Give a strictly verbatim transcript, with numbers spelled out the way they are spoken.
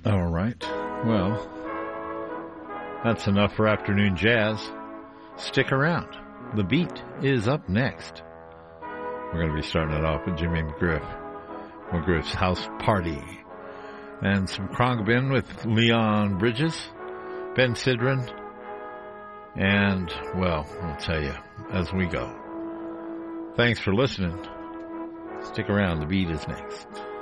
All right. Well, that's enough for afternoon jazz. Stick around. The beat is up next. We're going to be starting it off with Jimmy McGriff. McGriff's House Party. And some Khruangbin with Leon Bridges, Ben Sidran, and, well, I'll tell you as we go. Thanks for listening. Stick around. The beat is next.